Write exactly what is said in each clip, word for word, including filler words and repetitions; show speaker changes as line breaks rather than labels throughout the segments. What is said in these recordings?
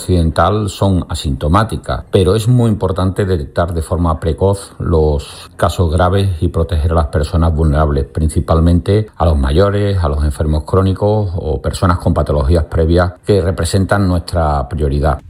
occidental son asintomáticas, pero es muy importante detectar de forma precoz los casos graves y proteger a las personas vulnerables, principalmente a los mayores, a los enfermos crónicos o personas con patologías previas que representan nuestra prioridad.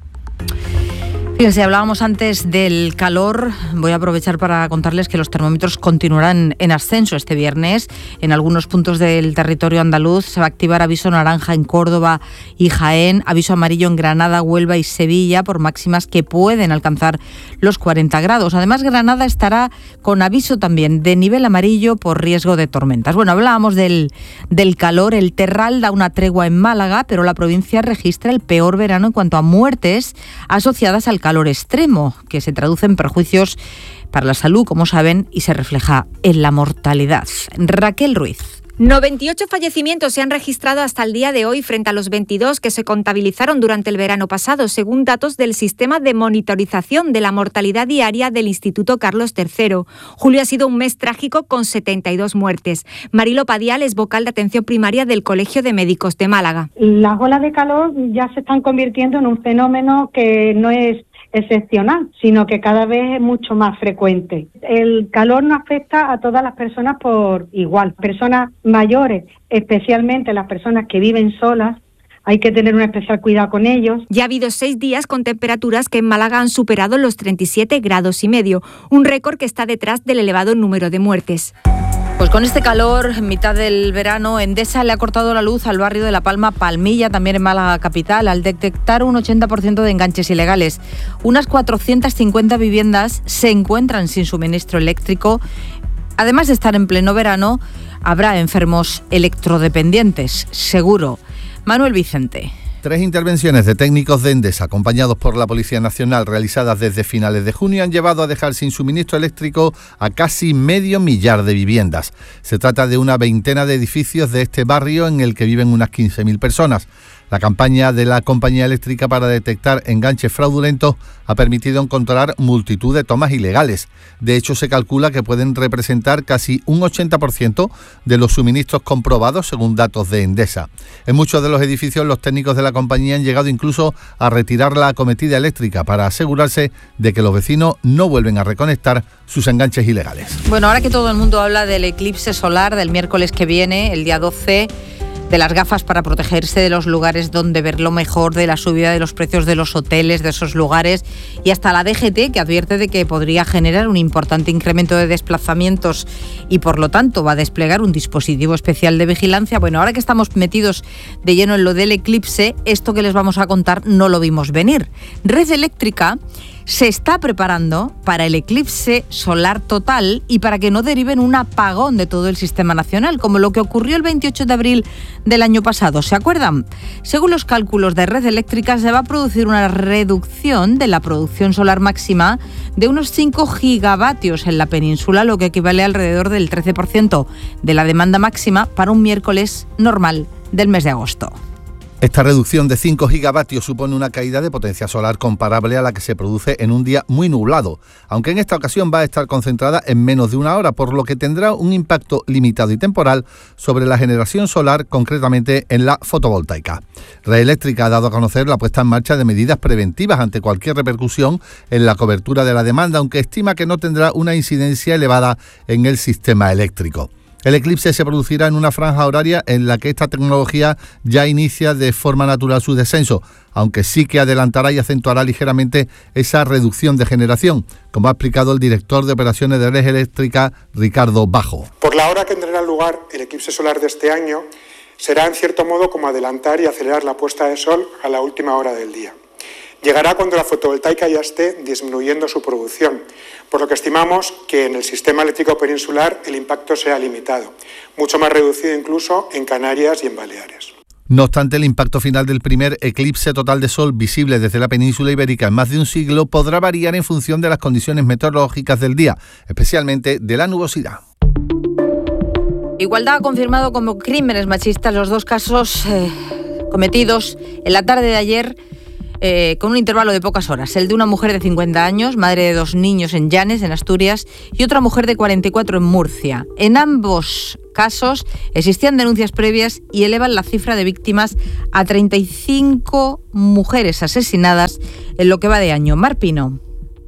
Fíjense, hablábamos antes del calor. Voy a aprovechar para contarles que los termómetros continuarán en ascenso este viernes. En algunos puntos del territorio andaluz se va a activar aviso naranja en Córdoba y Jaén, aviso amarillo en Granada, Huelva y Sevilla por máximas que pueden alcanzar los cuarenta grados. Además, Granada estará con aviso también de nivel amarillo por riesgo de tormentas. Bueno, hablábamos del, del calor. El Terral da una tregua en Málaga, pero la provincia registra el peor verano en cuanto a muertes asociadas al calor. calor extremo, que se traduce en perjuicios para la salud, como saben, y se refleja en la mortalidad. Raquel Ruiz.
noventa y ocho fallecimientos se han registrado hasta el día de hoy frente a los veintidós que se contabilizaron durante el verano pasado, según datos del Sistema de Monitorización de la Mortalidad Diaria del Instituto Carlos tercero. Julio ha sido un mes trágico con setenta y dos muertes. Marilo Padial es vocal de atención primaria del Colegio de Médicos de Málaga.
Las olas de calor ya se están convirtiendo en un fenómeno que no es excepcional, sino que cada vez es mucho más frecuente. El calor no afecta a todas las personas por igual. Personas mayores, especialmente las personas que viven solas, hay que tener un especial cuidado con ellos.
Ya ha habido seis días con temperaturas que en Málaga han superado los treinta y siete grados y medio, un récord que está detrás del elevado número de muertes.
Pues con este calor, en mitad del verano, Endesa le ha cortado la luz al barrio de La Palma Palmilla, también en Málaga capital, al detectar un ochenta por ciento de enganches ilegales. Unas cuatrocientas cincuenta viviendas se encuentran sin suministro eléctrico. Además de estar en pleno verano, habrá enfermos electrodependientes, seguro. Manuel Vicente.
Tres intervenciones de técnicos de Endesa, acompañados por la Policía Nacional, realizadas desde finales de junio, han llevado a dejar sin suministro eléctrico a casi medio millar de viviendas. Se trata de una veintena de edificios de este barrio en el que viven unas quince mil personas. La campaña de la compañía eléctrica para detectar enganches fraudulentos ha permitido encontrar multitud de tomas ilegales. De hecho, se calcula que pueden representar casi un ochenta por ciento de los suministros comprobados, según datos de Endesa. En muchos de los edificios, los técnicos de la compañía han llegado incluso a retirar la acometida eléctrica para asegurarse de que los vecinos no vuelven a reconectar sus enganches ilegales.
Bueno, ahora que todo el mundo habla del eclipse solar del miércoles que viene, el día doce, de las gafas para protegerse de los lugares donde verlo mejor, de la subida de los precios de los hoteles, de esos lugares, y hasta la D G T, que advierte de que podría generar un importante incremento de desplazamientos y por lo tanto va a desplegar un dispositivo especial de vigilancia. Bueno, ahora que estamos metidos de lleno en lo del eclipse, esto que les vamos a contar no lo vimos venir. Red Eléctrica se está preparando para el eclipse solar total y para que no deriven un apagón de todo el sistema nacional, como lo que ocurrió el veintiocho de abril del año pasado. ¿Se acuerdan? Según los cálculos de Red Eléctrica, se va a producir una reducción de la producción solar máxima de unos cinco gigavatios en la península, lo que equivale a alrededor del trece por ciento de la demanda máxima para un miércoles normal del mes de agosto.
Esta reducción de cinco gigavatios supone una caída de potencia solar comparable a la que se produce en un día muy nublado, aunque en esta ocasión va a estar concentrada en menos de una hora, por lo que tendrá un impacto limitado y temporal sobre la generación solar, concretamente en la fotovoltaica. Red Eléctrica ha dado a conocer la puesta en marcha de medidas preventivas ante cualquier repercusión en la cobertura de la demanda, aunque estima que no tendrá una incidencia elevada en el sistema eléctrico. El eclipse se producirá en una franja horaria en la que esta tecnología ya inicia de forma natural su descenso, aunque sí que adelantará y acentuará ligeramente esa reducción de generación, como ha explicado el director de operaciones de Red Eléctrica, Ricardo Bajo.
Por la hora que tendrá lugar el eclipse solar de este año, será en cierto modo como adelantar y acelerar la puesta de sol a la última hora del día. Llegará cuando la fotovoltaica ya esté disminuyendo su producción, por lo que estimamos que en el sistema eléctrico peninsular el impacto sea limitado, mucho más reducido incluso en Canarias y en Baleares.
No obstante, el impacto final del primer eclipse total de sol visible desde la península ibérica en más de un siglo podrá variar en función de las condiciones meteorológicas del día, especialmente de la nubosidad.
Igualdad ha confirmado como crímenes machistas los dos casos eh, cometidos en la tarde de ayer eh, con un intervalo de pocas horas. El de una mujer de cincuenta años, madre de dos niños en Llanes, en Asturias, y otra mujer de cuarenta y cuatro en Murcia. En ambos casos existían denuncias previas y elevan la cifra de víctimas a treinta y cinco mujeres asesinadas en lo que va de año. Mar Pino.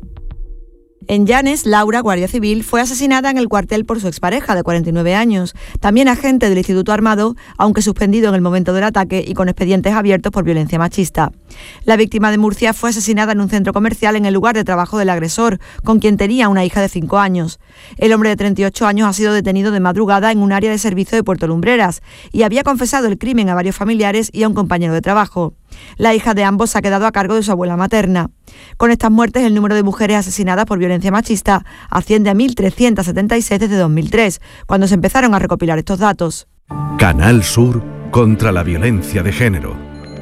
En Llanes, Laura, guardia civil, fue asesinada en el cuartel por su expareja de cuarenta y nueve años, también agente del Instituto Armado, aunque suspendido en el momento del ataque y con expedientes abiertos por violencia machista. La víctima de Murcia fue asesinada en un centro comercial en el lugar de trabajo del agresor, con quien tenía una hija de cinco años. El hombre de treinta y ocho años ha sido detenido de madrugada en un área de servicio de Puerto Lumbreras y había confesado el crimen a varios familiares y a un compañero de trabajo. La hija de ambos ha quedado a cargo de su abuela materna. Con estas muertes, el número de mujeres asesinadas por violencia machista asciende a mil trescientos setenta y seis desde dos mil tres, cuando se empezaron a recopilar estos datos.
Canal Sur contra la violencia de género.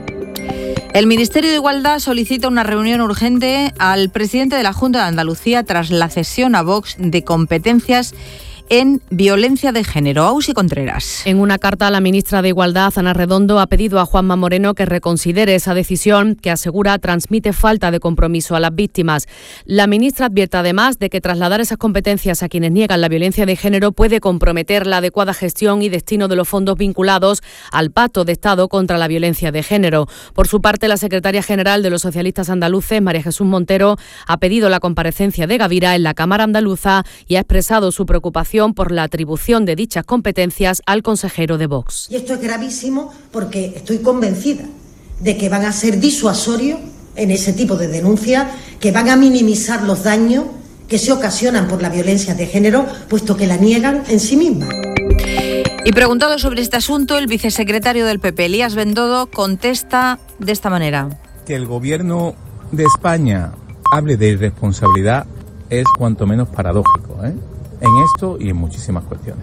El Ministerio de Igualdad solicita una reunión urgente al presidente de la Junta de Andalucía tras la cesión a Vox de competencias en violencia de género. Ausi Contreras.
En una carta, la ministra de Igualdad, Ana Redondo, ha pedido a Juanma Moreno que reconsidere esa decisión que asegura transmite falta de compromiso a las víctimas. La ministra advierte además de que trasladar esas competencias a quienes niegan la violencia de género puede comprometer la adecuada gestión y destino de los fondos vinculados al Pacto de Estado contra la violencia de género. Por su parte, la secretaria general de los socialistas andaluces, María Jesús Montero, ha pedido la comparecencia de Gavira en la Cámara Andaluza y ha expresado su preocupación por la atribución de dichas competencias al consejero de Vox.
Y esto es gravísimo porque estoy convencida de que van a ser disuasorios en ese tipo de denuncias, que van a minimizar los daños que se ocasionan por la violencia de género, puesto que la niegan en sí misma.
Y preguntado sobre este asunto, el vicesecretario del P P, Elías Bendodo, contesta de esta manera.
Que el gobierno de España hable de irresponsabilidad es cuanto menos paradójico, ¿eh? En esto y en muchísimas cuestiones.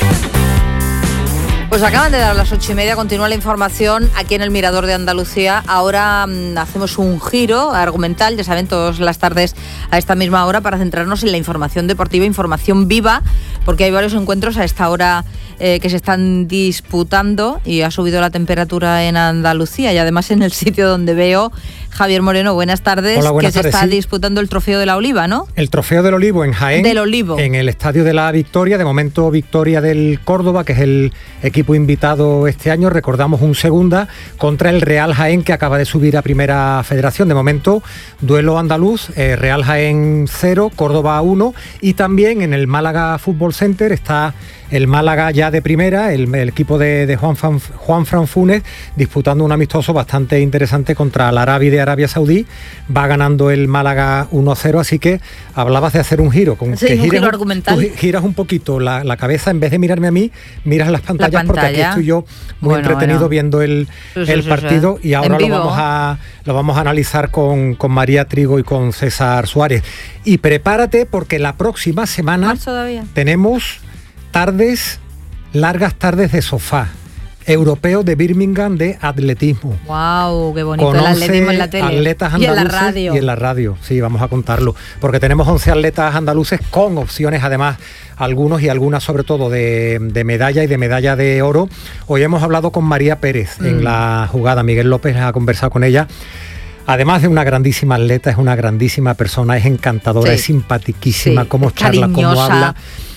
Pues acaban de dar las ocho y media, continúa la información aquí en el Mirador de Andalucía. Ahora mmm, hacemos un giro argumental, ya saben, todas las tardes a esta misma hora, para centrarnos en la información deportiva, información viva, porque hay varios encuentros a esta hora eh, que se están disputando y ha subido la temperatura en Andalucía y además en el sitio donde veo, Javier Moreno, buenas tardes.
Hola, buenas
que
tardes,
se está
sí.
disputando el Trofeo de la Oliva, ¿no?
El Trofeo del Olivo en Jaén.
Del Olivo.
En el Estadio de la Victoria. De momento, victoria del Córdoba, que es el equipo invitado este año. Recordamos un segunda contra el Real Jaén, que acaba de subir a Primera Federación. De momento, duelo andaluz, eh, Real Jaén cero, Córdoba uno. Y también en el Málaga Fútbol Center está el Málaga ya de primera, el, el equipo de, de Juan, Fan, Juan Fran Funes, disputando un amistoso bastante interesante contra el Arabi de Arabia Saudí. Va ganando el Málaga uno cero, así que hablabas de hacer un giro. Con
sí,
que
un
gires,
giro argumental.
Tú giras un poquito la, la cabeza, en vez de mirarme a mí, miras las pantallas, la pantalla, porque aquí estoy yo muy bueno, entretenido bueno. viendo el, sí, sí, el sí, partido sí. Y ahora lo vamos, a, lo vamos a analizar con, con María Trigo y con César Suárez. Y prepárate porque la próxima semana tenemos tardes, largas tardes de sofá. Europeo de Birmingham de atletismo.
¡Wow! ¡Qué bonito!
Con
el atletismo en la tele.
Atletas
y en la radio.
Y en la radio, sí, vamos a contarlo. Porque tenemos once atletas andaluces con opciones, además, algunos y algunas sobre todo de, de medalla y de medalla de oro. Hoy hemos hablado con María Pérez mm. en la jugada. Miguel López ha conversado con ella. Además de una grandísima atleta, es una grandísima persona, es encantadora, sí. es simpatiquísima, sí. cómo
es
charla, cómo habla.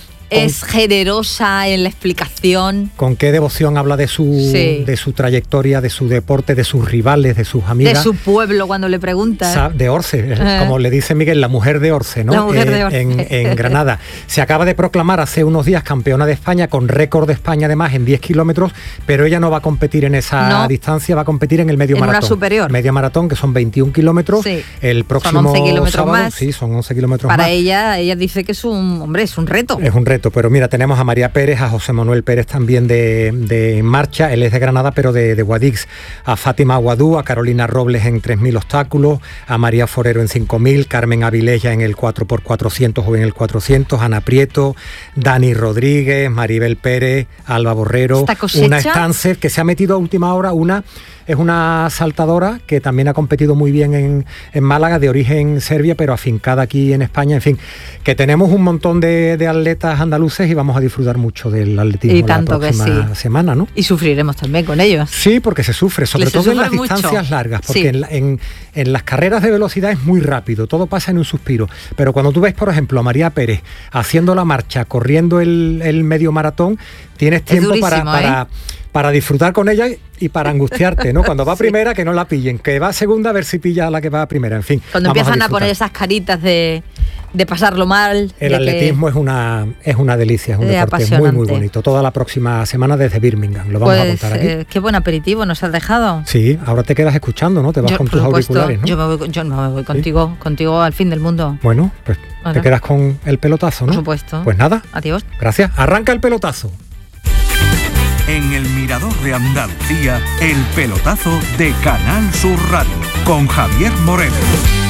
Es generosa en la explicación.
Con qué devoción habla de su, sí. de su trayectoria, de su deporte, de sus rivales, de sus amigas.
De su pueblo, cuando le preguntas.
De Orce, eh. como le dice Miguel, la mujer de Orce, ¿no?
La mujer eh, de Orce.
En, en Granada. Se acaba de proclamar hace unos días campeona de España, con récord de España además en diez kilómetros, pero ella no va a competir en esa no. distancia, va a competir en el medio
en
maratón.
Una superior.
Medio maratón, que son veintiún kilómetros. Sí. El próximo
son once kilómetros
sábado,
más.
Sí, son once kilómetros
Para
más.
Para ella, ella dice que es un, hombre, es un reto.
Es un reto. Pero mira, tenemos a María Pérez, a José Manuel Pérez también de, de marcha, él es de Granada pero de, de Guadix, a Fátima Aguadú, a Carolina Robles en tres mil obstáculos, a María Forero en cinco mil, Carmen Avilella en el cuatro por cuatrocientos o en el cuatrocientos, Ana Prieto, Dani Rodríguez, Maribel Pérez, Alba Borrero, una Stancev que se ha metido a última hora, una es una saltadora que también ha competido muy bien en, en Málaga, de origen serbia, pero afincada aquí en España. En fin, que tenemos un montón de, de atletas andaluces y vamos a disfrutar mucho del atletismo
y tanto
la próxima
que sí.
semana, ¿no?
Y sufriremos también con ellos.
Sí, porque se sufre, sobre
Les
todo
se
en las
mucho.
distancias largas, porque sí. en, en, en las carreras de velocidad es muy rápido, todo pasa en un suspiro, pero cuando tú ves, por ejemplo, a María Pérez haciendo la marcha, corriendo el, el medio maratón, tienes tiempo para, para, ¿eh? para disfrutar con ella y para angustiarte, ¿no? Cuando va sí. primera, que no la pillen, que va segunda, a ver si pilla a la que va primera, en fin.
Cuando empiezan a, a poner esas caritas de, de pasarlo mal.
El atletismo que... es una es una delicia, es un de deporte muy, muy bonito. Toda la próxima semana desde Birmingham, lo vamos pues, a contar aquí. Eh,
qué buen aperitivo nos has dejado.
Sí, ahora te quedas escuchando, ¿no? Te vas yo, con tus supuesto, auriculares, ¿no?
Yo me voy, yo me voy contigo, ¿sí? contigo al fin del mundo.
Bueno, pues ahora. Te quedas con el pelotazo, ¿no?
Por supuesto.
Pues nada.
Adiós.
Gracias. Arranca el pelotazo.
En el Mirador de Andalucía, el pelotazo de Canal Sur Radio, con Javier Moreno.